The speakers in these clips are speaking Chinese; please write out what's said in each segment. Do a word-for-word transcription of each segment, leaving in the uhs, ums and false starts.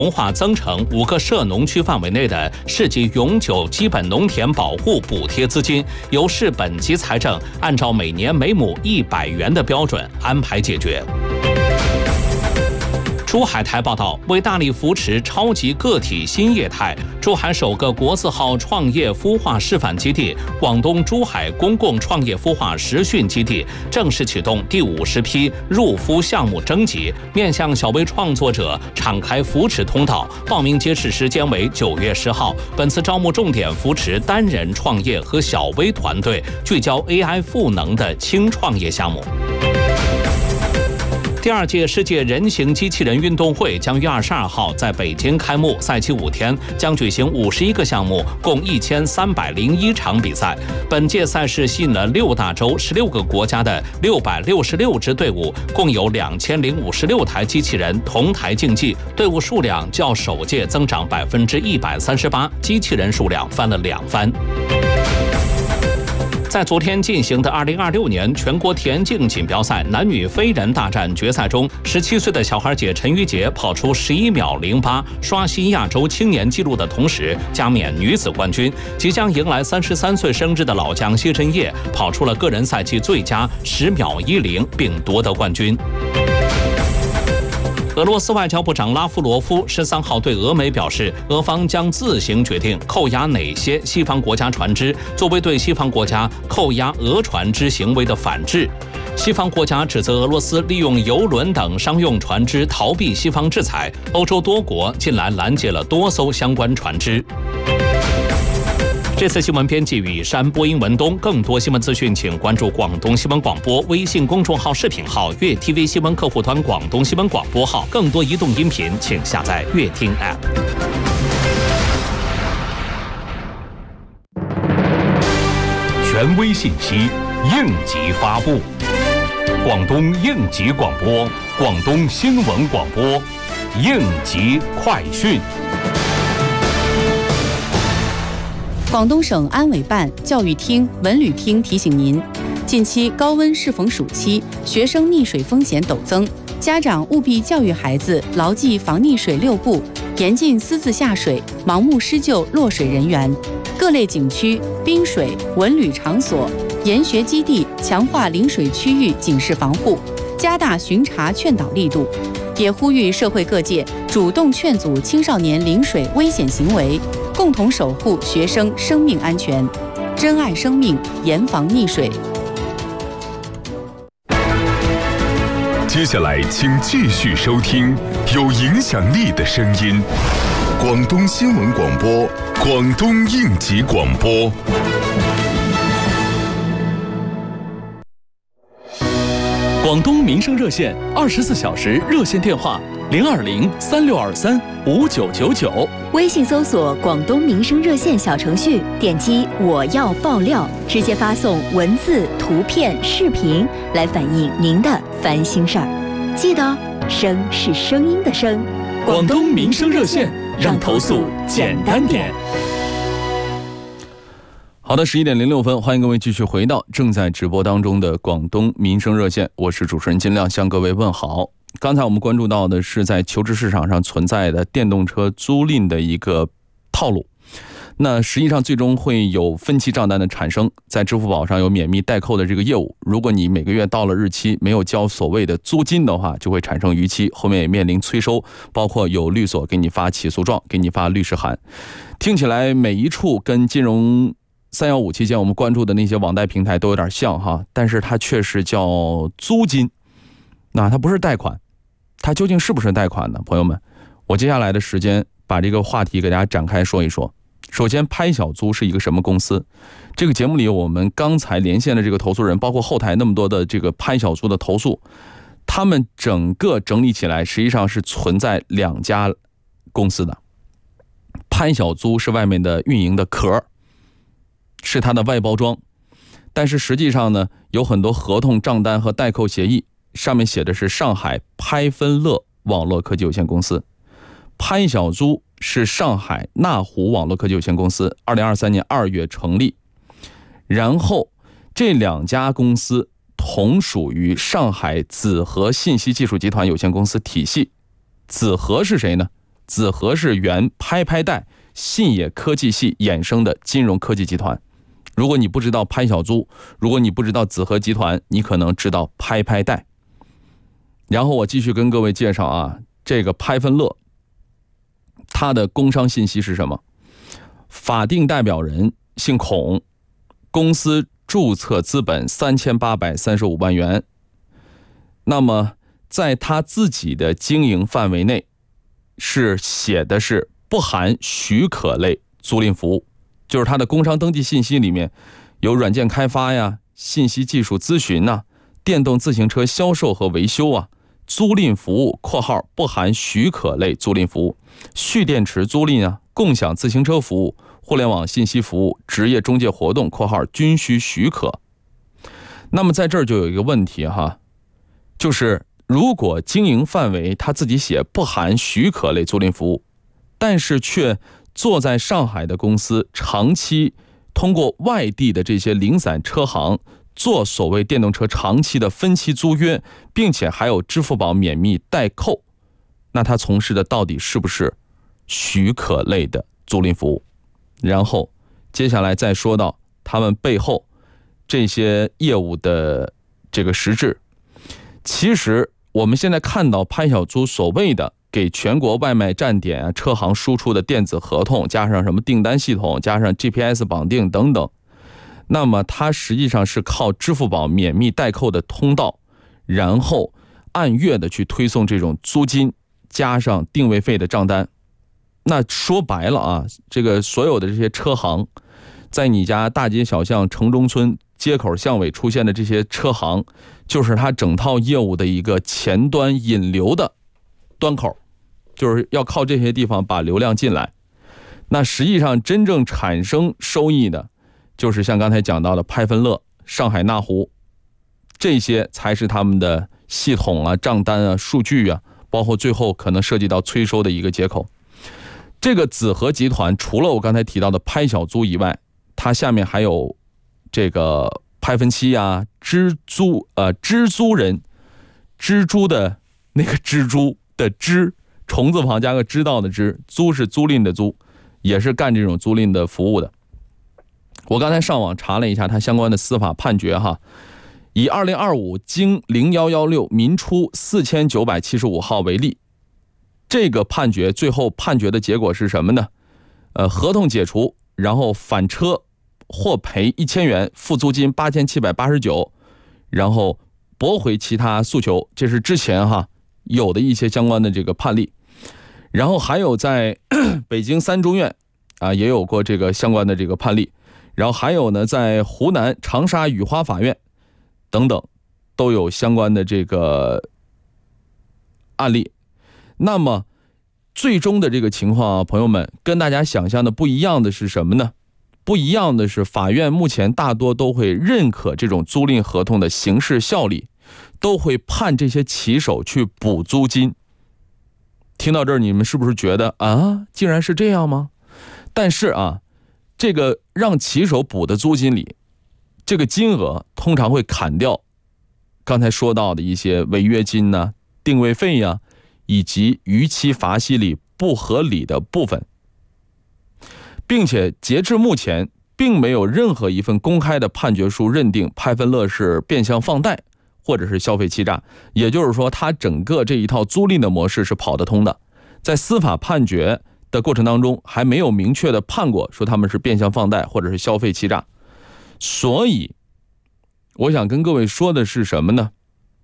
文化增城五个涉农区范围内的市级永久基本农田保护补贴资金，由市本级财政按照每年每亩一百元的标准安排解决。珠海台报道，为大力扶持超级个体新业态，珠海首个国字号创业孵化示范基地——广东珠海公共创业孵化实训基地正式启动第五十批入孵项目征集，面向小微创作者敞开扶持通道。报名揭示时间为九月十号。本次招募重点扶持单人创业和小微团队，聚焦 A I 赋能的轻创业项目。第二届世界人形机器人运动会将于二十二号在北京开幕，赛期五天，将举行五十一个项目，共一千三百零一场比赛。本届赛事吸引了六大洲、十六个国家的六百六十六支队伍，共有两千零五十六台机器人同台竞技，队伍数量较首届增长百分之一百三十八，机器人数量翻了两番。在昨天进行的二零二六年全国田径锦标赛男女飞人大战决赛中，十七岁的小孩姐陈玉洁跑出十一秒零八，刷新亚洲青年纪录的同时加冕女子冠军。即将迎来三十三岁生日的老将谢震业跑出了个人赛季最佳十秒一零，并夺得冠军。俄罗斯外交部长拉夫罗夫十三号对俄媒表示，俄方将自行决定扣押哪些西方国家船只，作为对西方国家扣押俄船只行为的反制。西方国家指责俄罗斯利用油轮等商用船只逃避西方制裁，欧洲多国近来拦截了多艘相关船只。这次新闻编辑雨山，播音文东。更多新闻资讯，请关注广东新闻广播微信公众号、视频号、粤 T V 新闻客户端、广东新闻广播号。更多移动音频，请下载粤听 App。 权威信息，应急发布。广东应急广播，广东新闻广播，应急快讯。 广东省安委办、教育厅、文旅厅提醒您：近期高温适逢暑期，学生溺水风险陡增，家长务必教育孩子牢记防溺水六步，严禁私自下水，盲目施救落水人员。各类景区、滨水、文旅场所、研学基地强化临水区域警示防护，加大巡查劝导力度，也呼吁社会各界主动劝阻青少年临水危险行为，共同守护学生生命安全，珍爱生命，严防溺水。 接下来，请继续收听有影响力的声音——广东新闻广播、广东应急广播。 广东民生热线二十四小时热线电话零二零三六二三五九九九， 微信搜索广东民生热线小程序，点击我要爆料，直接发送文字、图片、视频来反映您的烦心事儿。记得声是声音的声。 广东民生热线，让投诉简单点。 好的，十一点零六分，欢迎各位继续回到正在直播当中的广东民生热线，我是主持人金亮，向各位问好。刚才我们关注到的是在求职市场上存在的电动车租赁的一个套路，那实际上最终会有分期账单的产生，在支付宝上有免密代扣的这个业务，如果你每个月到了日期没有交所谓的租金的话，就会产生逾期，后面也面临催收，包括有律所给你发起诉状，给你发律师函。听起来每一处跟金融三一五期间我们关注的那些网贷平台都有点像哈，但是它确实叫租金，那它不是贷款，它究竟是不是贷款呢？朋友们，我接下来的时间把这个话题给大家展开说一说。首先，拍小租是一个什么公司？这个节目里我们刚才连线的这个投诉人，包括后台那么多的这个拍小租的投诉，他们整个整理起来实际上是存在两家公司的。拍小租是外面的运营的壳，是它的外包装，但是实际上呢，有很多合同、账单和代扣协议，上面写的是上海拍分乐网络科技有限公司。拍小租是上海纳湖网络科技有限公司，二零二三年二月成立。然后这两家公司同属于上海紫河信息技术集团有限公司体系。紫河是谁呢？ 子和是原拍拍贷信野科技系衍生的金融科技集团。如果你不知道拍小租，如果你不知道子和集团，你可能知道拍拍贷。然后我继续跟各位介绍啊，这个拍分乐它的工商信息是什么？法定代表人姓孔，公司注册资本三千八百三十五万元。那么在他自己的经营范围内是写的是不含许可类租赁服务，就是他的工商登记信息里面有软件开发呀、信息技术咨询呐、电动自行车销售和维修啊、租赁服务（括号不含许可类租赁服务）、蓄电池租赁啊、共享自行车服务、互联网信息服务、职业中介活动（括号均需许可）。那么在这儿就有一个问题哈，就是如果经营范围他自己写不含许可类租赁服务，但是却坐在上海的公司长期通过外地的这些零散车行做所谓电动车长期的分期租约，并且还有支付宝免密代扣，那他从事的到底是不是许可类的租赁服务？然后接下来再说到他们背后这些业务的这个实质。其实我们现在看到拍小租所谓的给全国外卖站点啊、车行输出的电子合同，加上什么订单系统，加上 G P S 绑定等等，那么它实际上是靠支付宝免密代扣的通道，然后按月的去推送这种租金加上定位费的账单。那说白了啊，这个所有的这些车行在你家大街小巷、城中村、街口巷尾出现的这些车行，就是它整套业务的一个前端引流的端口，就是要靠这些地方把流量进来。那实际上真正产生收益的，就是像刚才讲到的拍分乐、上海纳湖，这些才是他们的系统啊、账单啊、数据啊，包括最后可能涉及到催收的一个接口。这个子和集团除了我刚才提到的拍小租以外，它下面还有这个拍分期啊、支租呃支租人，蜘蛛的那个蜘蛛的支，虫字旁加个知道的知，租是租赁的租，也是干这种租赁的服务的。我刚才上网查了一下它相关的司法判决哈，以二零二五经零一一六民初四千九百七十五号为例，这个判决最后判决的结果是什么呢？呃，合同解除，然后返车获赔一千元，付租金八千七百八十九，然后驳回其他诉求。这是之前哈有的一些相关的这个判例。然后还有在北京三中院啊也有过这个相关的这个判例。然后还有呢，在湖南长沙雨花法院等等都有相关的这个案例。那么最终的这个情况啊，朋友们跟大家想象的不一样的是什么呢？不一样的是，法院目前大多都会认可这种租赁合同的形式效力，都会判这些骑手去补租金。听到这儿，你们是不是觉得啊，竟然是这样吗？但是啊，这个让骑手补的租金里，这个金额通常会砍掉刚才说到的一些违约金呐、啊、定位费呀、啊，以及逾期罚息里不合理的部分。并且截至目前，并没有任何一份公开的判决书认定拍分乐是变相放贷或者是消费欺诈，也就是说，它整个这一套租赁的模式是跑得通的。在司法判决的过程当中，还没有明确的判过说他们是变相放贷或者是消费欺诈。所以，我想跟各位说的是什么呢？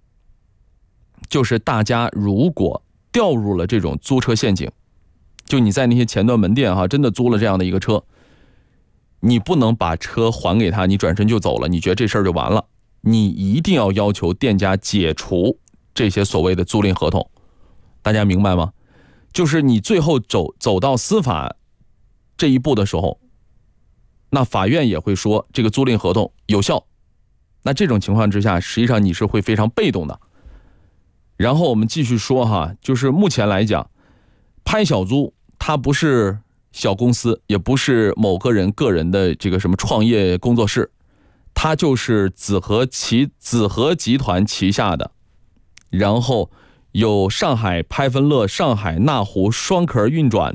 就是大家如果掉入了这种租车陷阱，就你在那些前端门店哈，真的租了这样的一个车，你不能把车还给他，你转身就走了，你觉得这事儿就完了。你一定要要求店家解除这些所谓的租赁合同，大家明白吗？就是你最后走走到司法这一步的时候，那法院也会说这个租赁合同有效。那这种情况之下，实际上你是会非常被动的。然后我们继续说哈，就是目前来讲，拍小租它不是小公司，也不是某个人个人的这个什么创业工作室，它就是子和其子和集团旗下的，然后有上海拍分乐、上海纳湖双壳运转